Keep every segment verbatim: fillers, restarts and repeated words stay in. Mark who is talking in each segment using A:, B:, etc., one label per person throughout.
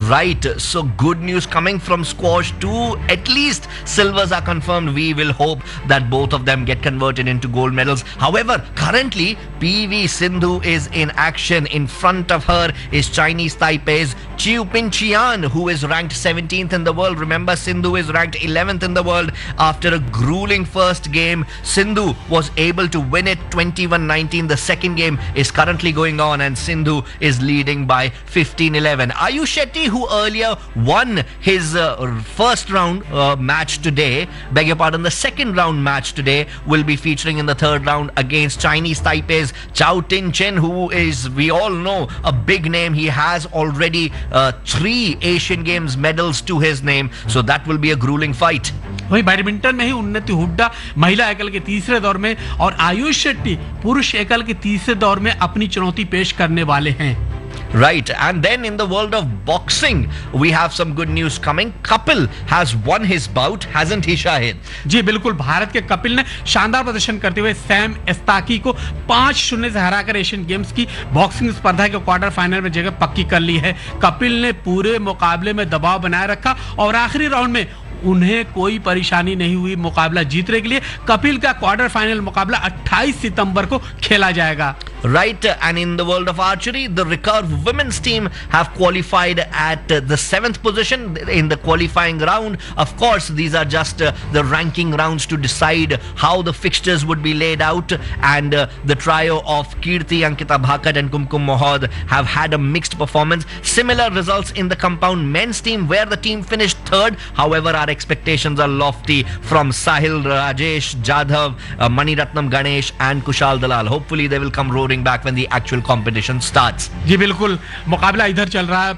A: Right, so good news coming from squash too. At least silvers are confirmed. We will hope that both of them get converted into gold medals. However, currently P V Sindhu is in action. In front of her is Chinese Taipei's Chiu Pin Chian, who is ranked seventeenth in the world. Remember, Sindhu is ranked eleventh in the world. After a grueling first game, Sindhu was able to win it twenty-one nineteen. The second game is currently going on and Sindhu is leading by fifteen eleven. Ayush Shetty, who earlier won his uh, first round uh, match today, beg your pardon, the second round match today, will be featuring in the third round against Chinese Taipei's Chao Tin Chen, who is, we all know, a big name. He has already uh, three Asian Games medals to his name, so that will be a grueling fight.
B: वही badminton में ही उन्नति हुड्डा महिला एकल के तीसरे दौर में और आयुष शेट्टी पुरुष एकल के तीसरे दौर में अपनी चुनौती पेश करने वाले हैं.
A: Right, and then in the world of boxing, we have some good news coming. Kapil has won his bout, hasn't he, Shahid?
B: जी बिल्कुल, भारत के कपिल ने शानदार प्रदर्शन करते हुए सैम एस्ताकी को पांच शून्य से हराकर एशियन गेम्स की बॉक्सिंग स्पर्धा के क्वार्टर फाइनल में जगह पक्की कर ली है. कपिल ने पूरे मुकाबले में दबाव बनाए रखा और आखिरी राउंड में उन्हें कोई परेशानी नहीं हुई मुकाबला जीतने के लिए. कपिल का क्वार्टर फाइनल मुकाबला अट्ठाईस सितंबर को खेला जाएगा.
A: Right, and in the world of archery, the recurve women's team have qualified at uh, the seventh position in the qualifying round. Of course, these are just uh, the ranking rounds to decide how the fixtures would be laid out, and uh, the trio of Kirti, Ankita Bhakat and Kumkum Mohod have had a mixed performance. Similar results in the compound men's team, where the team finished third. However, our expectations are lofty from Sahil Rajesh Jadhav, uh, Maniratnam Ganesh and Kushal Dalal. Hopefully they will come roaring back when the actual competition starts.
B: जी बिल्कुल, मुकाबला इधर चल रहा है,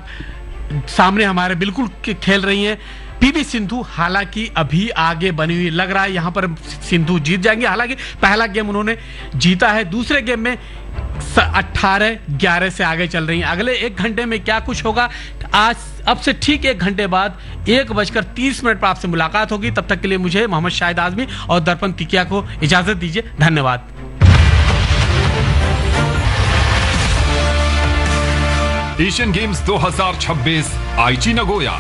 B: सामने हमारे बिल्कुल खेल रही हैं पीवी सिंधु. हालांकि अभी आगे बनी हुई लग रहा है, यहाँ पर सिंधु जीत जाएंगे. हालांकि पहला गेम उन्होंने जीता है, दूसरे गेम में अठारह ग्यारह से आगे चल रही हैं. अगले एक घंटे में क्या कुछ होगा, आज अब से ठीक एक घंटे बाद एक बजकर तीस मिनट पर आपसे मुलाकात होगी. तब तक के लिए मुझे मोहम्मद शाहिद आजमी और दर्पण तिकिया को इजाजत दीजिए. धन्यवाद.
C: एशियन गेम्स दो हज़ार छब्बीस आईची नगोया.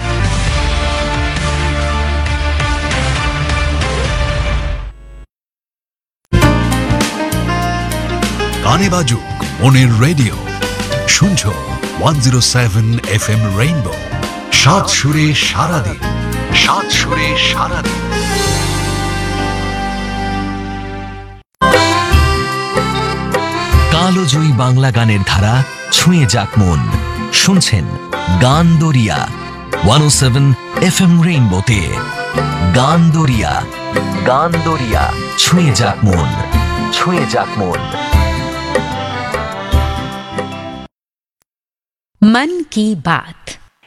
D: গানে বাজুক মনের রেডিও, শুনছো one zero seven F M rainbow. সাত সুরে সারাদিন, সাত সুরে সারাদিন.
E: কালোজয়ী বাংলা গানের ধারা ছুঁয়ে যাক মন. শুনছেন গান দরিয়া ওয়ান ও সেভেন এফ এম রেইনবোতে. গান দরিয়া, গান দরিয়া ছুঁয়ে যাক মন, ছুঁয়ে যাক মন.
F: মন কি বাত,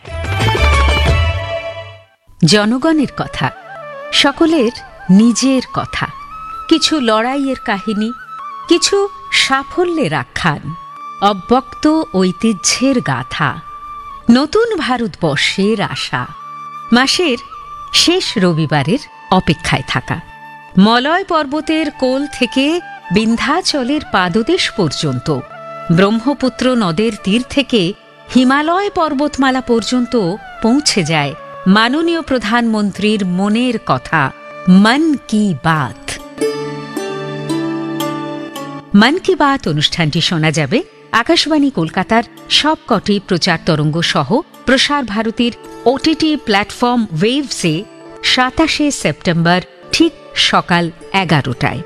F: জনগণের কথা, সকলের নিজের কথা, কিছু লড়াইয়ের কাহিনী, কিছু সাফল্যের আখ্যান, অব্যক্ত ঐতিহ্যের গাথা, নতুন ভারতবর্ষের আশা, মাসের শেষ রবিবারের অপেক্ষায় থাকা, মলয় পর্বতের কোল থেকে বিন্ধ্যাচলের পাদদেশ পর্যন্ত, ব্রহ্মপুত্র নদের তীর থেকে হিমালয় পর্বতমালা পর্যন্ত পৌঁছে যায় মাননীয় প্রধানমন্ত্রীর মনের কথা, মন কি বাত. মন কি বাত অনুষ্ঠানটি শোনা যাবে আকাশবাণী কলকাতার সবকটি প্রচার তরঙ্গ সহ প্রসার ভারতীর ওটিটি প্ল্যাটফর্ম ওয়েভসে সাতাশে সেপ্টেম্বর ঠিক সকাল এগারোটায়.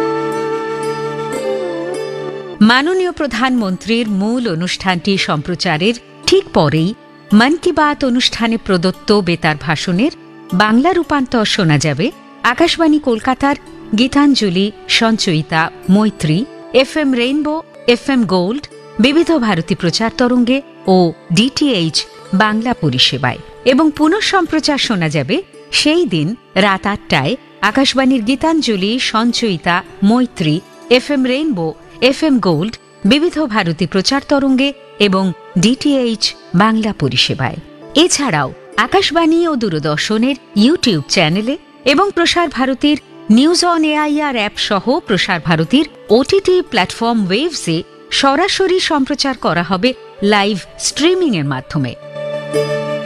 F: মাননীয় প্রধানমন্ত্রীর মূল অনুষ্ঠানটি সম্প্রচারের ঠিক পরেই মন কি বাত অনুষ্ঠানে প্রদত্ত বেতার ভাষণের বাংলা রূপান্তর শোনা যাবে আকাশবাণী কলকাতার গীতাঞ্জলি, সঞ্চয়িতা, মৈত্রী, F M rainbow, F M gold, বিবিধ ভারতী প্রচার তরঙ্গে ও ডিটিএইচ বাংলা পরিষেবায়. এবং পুনঃ সম্প্রচার শোনা যাবে সেই দিন রাত আটটায় আকাশবাণীর গীতাঞ্জলি, সঞ্চয়িতা, মৈত্রী, F M rainbow, F M gold, বিবিধ ভারতী প্রচার তরঙ্গে এবং ডিটিএইচ বাংলা পরিষেবায়. এছাড়াও আকাশবাণী ও দূরদর্শনের ইউটিউব চ্যানেলে এবং প্রসার ভারতীর নিউজ অন এআইআর অ্যাপ সহ প্রসার ভারতীর ওটিটি প্ল্যাটফর্ম ওয়েভসে সরাসরি সম্প্রচার করা হবে লাইভ স্ট্রিমিং এর মাধ্যমে.